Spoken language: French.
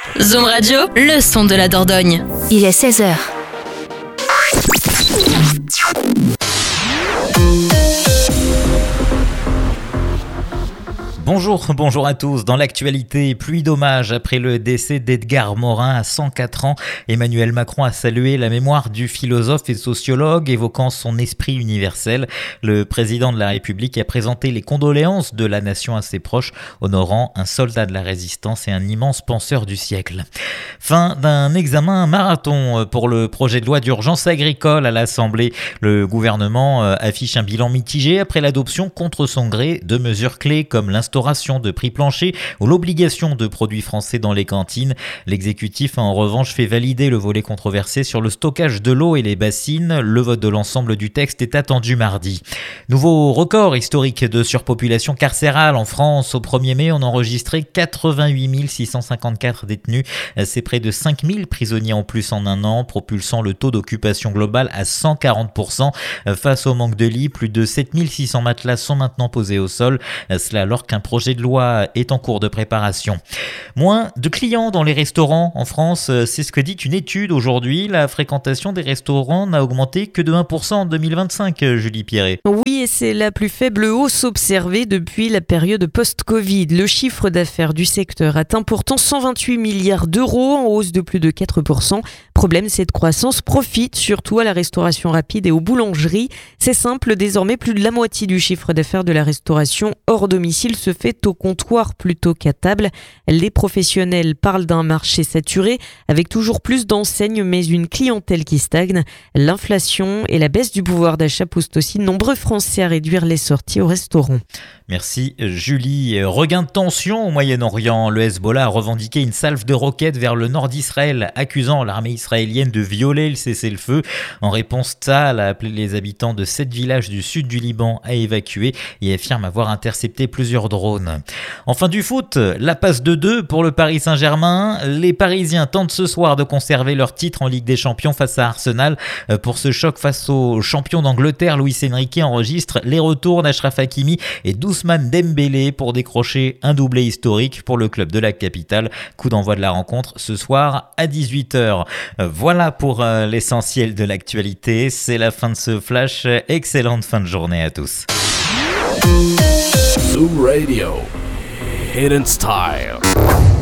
Zoom Radio, le son de la Dordogne. Il est 16h. Bonjour à tous. Dans l'actualité, pluie d'hommages après le décès d'Edgar Morin à 104 ans. Emmanuel Macron a salué la mémoire du philosophe et sociologue, évoquant son esprit universel. Le président de la République a présenté les condoléances de la nation à ses proches, honorant un soldat de la résistance et un immense penseur du siècle. Fin d'un examen marathon pour le projet de loi d'urgence agricole à l'Assemblée. Le gouvernement affiche un bilan mitigé après l'adoption contre son gré de mesures clés comme l'instauration de prix planchers ou l'obligation de produits français dans les cantines. L'exécutif a en revanche fait valider le volet controversé sur le stockage de l'eau et les bassines. Le vote de l'ensemble du texte est attendu mardi. Nouveau record historique de surpopulation carcérale en France. Au 1er mai, on enregistrait 88 654 détenus. C'est près de 5 000 prisonniers en plus en un an, propulsant le taux d'occupation global à 140%. Face au manque de lits, plus de 7 600 matelas sont maintenant posés au sol. Cela alors qu'un projet de loi est en cours de préparation. Moins de clients dans les restaurants en France, c'est ce que dit une étude aujourd'hui. La fréquentation des restaurants n'a augmenté que de 1% en 2025, Julie Pierret. Oui, et c'est la plus faible hausse observée depuis la période post-Covid. Le chiffre d'affaires du secteur atteint pourtant 128 milliards d'euros, en hausse de plus de 4%. Problème, cette croissance profite surtout à la restauration rapide et aux boulangeries. C'est simple, désormais plus de la moitié du chiffre d'affaires de la restauration hors domicile se fait au comptoir plutôt qu'à table. Les professionnels parlent d'un marché saturé avec toujours plus d'enseignes mais une clientèle qui stagne. L'inflation et la baisse du pouvoir d'achat poussent aussi de nombreux Français à réduire les sorties au restaurant. Merci Julie. Regain de tension au Moyen-Orient. Le Hezbollah a revendiqué une salve de roquettes vers le nord d'Israël, accusant l'armée israélienne de violer le cessez-le-feu. En réponse, Tsahal a appelé les habitants de 7 villages du sud du Liban à évacuer et affirme avoir intercepté plusieurs drones. Enfin du foot, la passe de 2 pour le Paris Saint-Germain. Les Parisiens tentent ce soir de conserver leur titre en Ligue des Champions face à Arsenal. Pour ce choc face aux champions d'Angleterre, Luis Enrique enregistre les retours d'Achraf Hakimi et d'Ousmane Dembélé pour décrocher un doublé historique pour le club de la capitale. Coup d'envoi de la rencontre ce soir à 18h. Voilà pour l'essentiel de l'actualité. C'est la fin de ce flash. Excellente fin de journée à tous. Zoom Radio, Hidden Style.